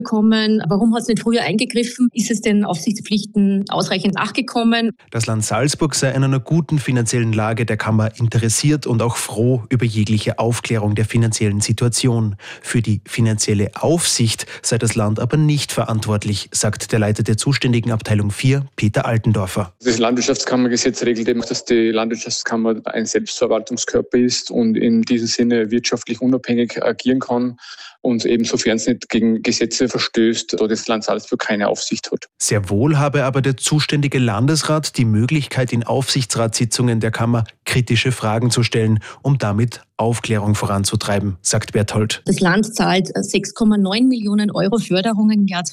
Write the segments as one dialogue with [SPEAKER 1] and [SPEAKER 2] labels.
[SPEAKER 1] kommen? Warum hat es nicht früher eingegriffen? Ist es den Aufsichtspflichten ausreichend nachgekommen?
[SPEAKER 2] Das Land Salzburg sei an einer guten finanziellen Lage der Kammer interessiert und auch froh über jegliche Aufklärung der finanziellen Situation. Für die finanzielle Aufsicht sei das Land aber nicht verantwortlich, sagt der Leiter der zuständigen Abteilung 4, Peter Altendorfer.
[SPEAKER 3] Das Landwirtschaftskammergesetz regelt eben, dass die Landwirtschaftskammer ein Selbstverwaltungskörper ist und in diesem Sinne wirtschaftlich unabhängig agieren kann und eben sofern es nicht gegen Gesetze verstößt, da das Land Salzburg keine Aufsicht hat.
[SPEAKER 2] Sehr wohl habe aber der zuständige Landesrat die Möglichkeit, in Aufsichtsratssitzungen der Kammer kritische Fragen zu stellen, um damit Aufklärung voranzutreiben, sagt Berthold.
[SPEAKER 1] Das Land zahlt 6,9 Millionen Euro Förderungen im Jahr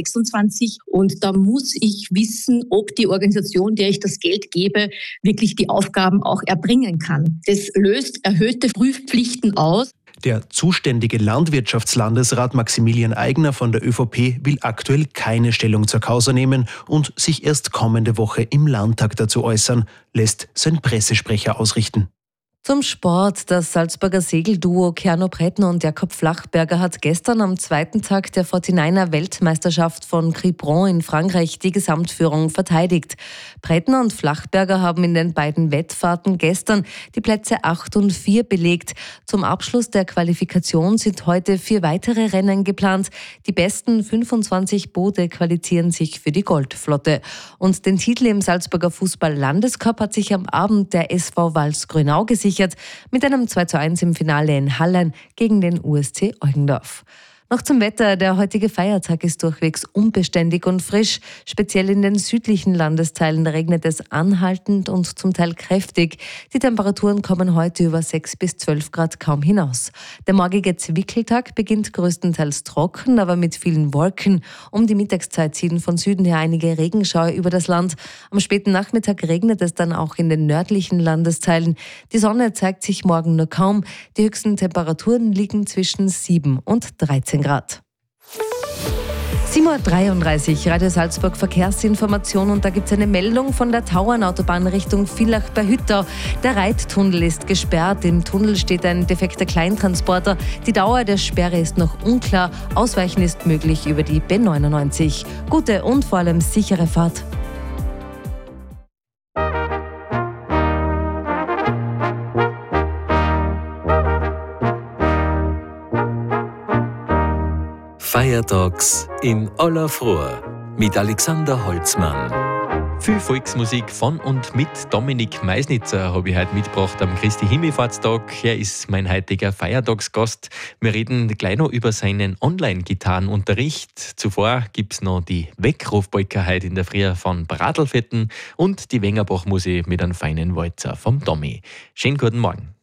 [SPEAKER 1] 2026 und da muss ich wissen, ob die Organisation, der ich das Geld gebe, wirklich die Aufgaben auch erbringen kann. Das löst erhöhte Prüfpflichten aus.
[SPEAKER 2] Der zuständige Landwirtschaftslandesrat Maximilian Eigner von der ÖVP will aktuell keine Stellung zur Causa nehmen und sich erst kommende Woche im Landtag dazu äußern, lässt sein Pressesprecher ausrichten.
[SPEAKER 4] Zum Sport. Das Salzburger Segelduo Kerno Brettner und Jakob Flachberger hat gestern am zweiten Tag der 49er Weltmeisterschaft von Quiberon in Frankreich die Gesamtführung verteidigt. Brettner und Flachberger haben in den beiden Wettfahrten gestern die Plätze 8 und 4 belegt. Zum Abschluss der Qualifikation sind heute 4 weitere Rennen geplant. Die besten 25 Boote qualifizieren sich für die Goldflotte. Und den Titel im Salzburger Fußball-Landescup hat sich am Abend der SV Vals-Grünau gesichert. Mit einem 2:1 im Finale in Hallein gegen den USC Eugendorf. Noch zum Wetter. Der heutige Feiertag ist durchwegs unbeständig und frisch. Speziell in den südlichen Landesteilen regnet es anhaltend und zum Teil kräftig. Die Temperaturen kommen heute über 6 bis 12 Grad kaum hinaus. Der morgige Zwickeltag beginnt größtenteils trocken, aber mit vielen Wolken. Um die Mittagszeit ziehen von Süden her einige Regenschauer über das Land. Am späten Nachmittag regnet es dann auch in den nördlichen Landesteilen. Die Sonne zeigt sich morgen nur kaum. Die höchsten Temperaturen liegen zwischen 7 und 13 Grad. 7:33 Uhr, Radio Salzburg Verkehrsinformation und da gibt es eine Meldung von der Tauernautobahn Richtung Villach bei Hüttau. Der Reittunnel ist gesperrt, im Tunnel steht ein defekter Kleintransporter. Die Dauer der Sperre ist noch unklar, Ausweichen ist möglich über die B99. Gute und vor allem sichere Fahrt.
[SPEAKER 5] Feiertags in aller Früh mit Alexander Holzmann.
[SPEAKER 6] Viel Volksmusik von und mit Dominik Meisnitzer habe ich heute mitgebracht am Christi-Himmelfahrtstag. Er ist mein heutiger Feiertagsgast. Wir reden gleich noch über seinen Online-Gitarrenunterricht. Zuvor gibt es noch die Weckrufpolka heute in der Früh von Bradelfetten und die Wengerbach-Musik mit einem feinen Walzer vom Tommy. Schönen guten Morgen.